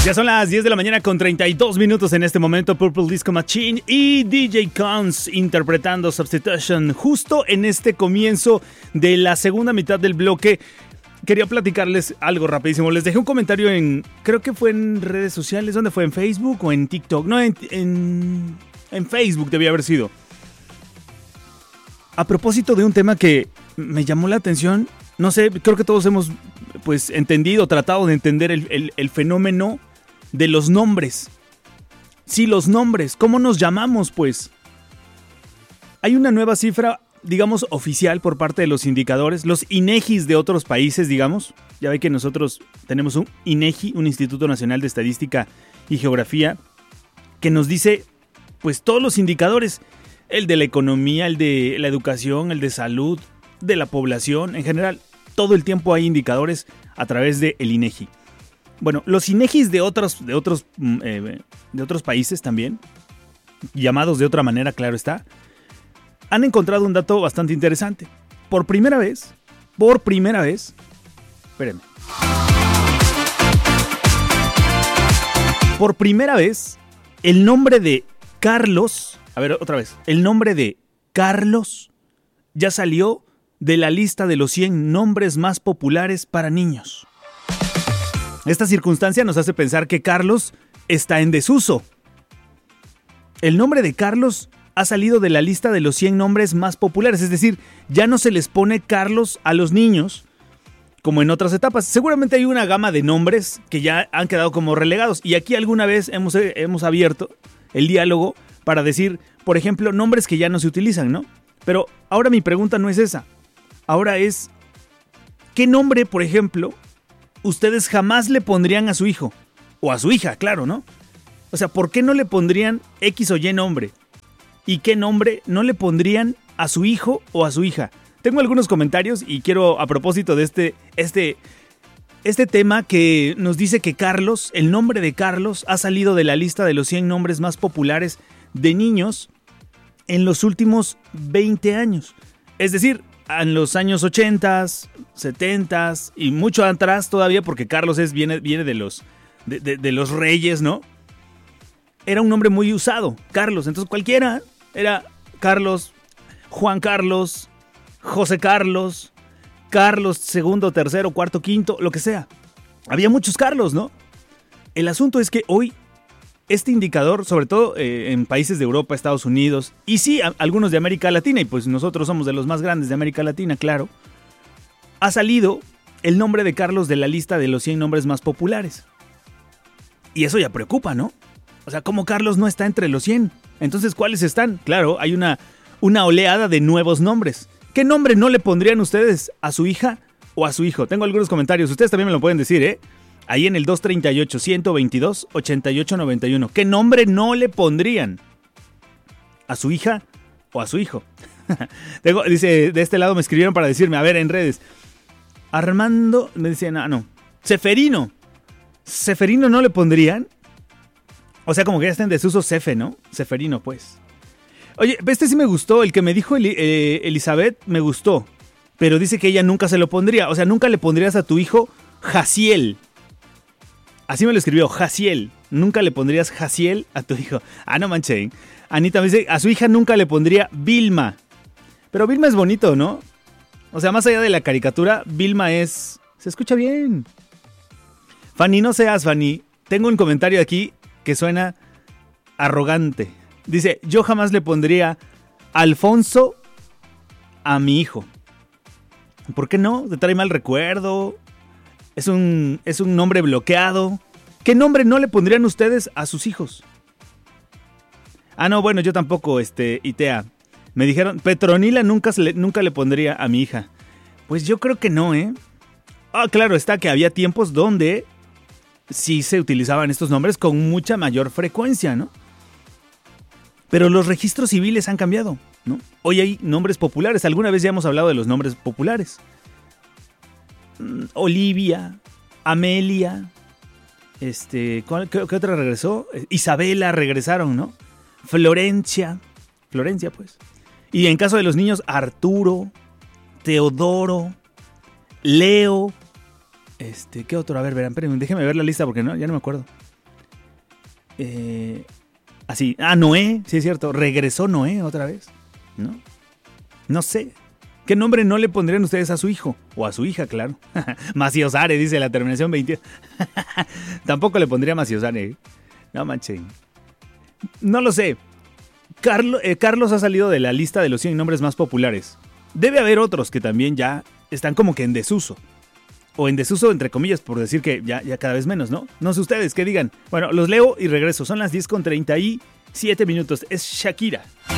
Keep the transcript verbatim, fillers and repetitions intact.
Ya son las diez de la mañana con treinta y dos minutos en este momento. Purple Disco Machine y D J Cons interpretando Substitution. Justo en este comienzo de la segunda mitad del bloque, quería platicarles algo rapidísimo. Les dejé un comentario en, creo que fue en redes sociales. ¿Dónde fue? ¿En Facebook o en TikTok? No, en, en, en Facebook debía haber sido. A propósito de un tema que me llamó la atención. No sé, creo que todos hemos pues entendido, tratado de entender el, el, el fenómeno de los nombres. Sí, los nombres. ¿Cómo nos llamamos, pues? Hay una nueva cifra, digamos, oficial por parte de los indicadores, los INEGIs de otros países, digamos. Ya ve que nosotros tenemos un INEGI, un Instituto Nacional de Estadística y Geografía, que nos dice, pues, todos los indicadores. El de la economía, el de la educación, el de salud, de la población, en general. Todo el tiempo hay indicadores a través del INEGI. Bueno, los INEGIs de otros, de, otros, eh, de otros países también, llamados de otra manera, claro está, han encontrado un dato bastante interesante. Por primera vez, por primera vez, espérenme. Por primera vez, el nombre de Carlos, a ver otra vez, el nombre de Carlos ya salió de la lista de los cien nombres más populares para niños. Esta circunstancia nos hace pensar que Carlos está en desuso. El nombre de Carlos ha salido de la lista de los cien nombres más populares, es decir, ya no se les pone Carlos a los niños como en otras etapas. Seguramente hay una gama de nombres que ya han quedado como relegados y aquí alguna vez hemos, hemos abierto el diálogo para decir, por ejemplo, nombres que ya no se utilizan, ¿no? Pero ahora mi pregunta no es esa. Ahora es, ¿qué nombre, por ejemplo, ustedes jamás le pondrían a su hijo? O a su hija, claro, ¿no? O sea, ¿por qué no le pondrían X o Y nombre? ¿Y qué nombre no le pondrían a su hijo o a su hija? Tengo algunos comentarios y quiero, a propósito de este, este, este tema que nos dice que Carlos, el nombre de Carlos, ha salido de la lista de los cien nombres más populares de niños en los últimos veinte años. Es decir, en los años ochenta, setenta y mucho atrás todavía, porque Carlos es, viene, viene de, los, de, de, de los reyes, ¿no? Era un nombre muy usado, Carlos. Entonces cualquiera era Carlos, Juan Carlos, José Carlos, Carlos segundo, tercero, cuarto, quinto, lo que sea. Había muchos Carlos, ¿no? El asunto es que hoy este indicador, sobre todo eh, en países de Europa, Estados Unidos, y sí, a, algunos de América Latina, y pues nosotros somos de los más grandes de América Latina, claro, ha salido el nombre de Carlos de la lista de los cien nombres más populares. Y eso ya preocupa, ¿no? O sea, ¿cómo Carlos no está entre los cien? Entonces, ¿cuáles están? Claro, hay una, una oleada de nuevos nombres. ¿Qué nombre no le pondrían ustedes a su hija o a su hijo? Tengo algunos comentarios, ustedes también me lo pueden decir, ¿eh? Ahí en el dos treinta y ocho, ciento veintidós, ochenta y ocho noventa y uno. ¿Qué nombre no le pondrían a su hija o a su hijo? Tengo, dice, de este lado me escribieron para decirme, a ver, en redes. Armando, me decían, ah, no. Seferino. ¿Seferino no le pondrían? O sea, como que ya está en desuso Cefe, ¿no? Seferino, pues. Oye, este sí me gustó. El que me dijo Eli- eh, Elizabeth me gustó. Pero dice que ella nunca se lo pondría. O sea, nunca le pondrías a tu hijo Jaciel. Así me lo escribió, Jaciel. Nunca le pondrías Jaciel a tu hijo. Ah, no manchen. Anita me dice, a su hija nunca le pondría Vilma. Pero Vilma es bonito, ¿no? O sea, más allá de la caricatura, Vilma es... Se escucha bien. Fanny, no seas, Fanny. Tengo un comentario aquí que suena arrogante. Dice, yo jamás le pondría Alfonso a mi hijo. ¿Por qué no? Te trae mal recuerdo. Es un, es un nombre bloqueado. ¿Qué nombre no le pondrían ustedes a sus hijos? Ah, no, bueno, yo tampoco, este, Itea. Me dijeron, Petronila nunca, se le, nunca le pondría a mi hija. Pues yo creo que no, ¿eh? Ah, claro, está que había tiempos donde sí se utilizaban estos nombres con mucha mayor frecuencia, ¿no? Pero los registros civiles han cambiado, ¿no? Hoy hay nombres populares. Alguna vez ya hemos hablado de los nombres populares. Olivia, Amelia, este, ¿cuál, qué, qué otra regresó? Isabela regresaron, ¿no? Florencia, Florencia pues. Y en caso de los niños, Arturo, Teodoro, Leo, este, ¿qué otro? A ver, verán, espérenme, déjenme ver la lista porque no, ya no me acuerdo. Eh, así, ah, Noé, sí es cierto, regresó Noé otra vez, ¿no? No sé. ¿Qué nombre no le pondrían ustedes a su hijo? O a su hija, claro. Maciosare, dice la terminación veinte. Tampoco le pondría Maciosare. ¿eh? No manchen. No lo sé. Carlos, eh, Carlos ha salido de la lista de los cien nombres más populares. Debe haber otros que también ya están como que en desuso. O en desuso, entre comillas, por decir que ya, ya cada vez menos, ¿no? No sé ustedes, ¿qué digan? Bueno, los leo y regreso. Son las diez con treinta y siete minutos. Es Shakira.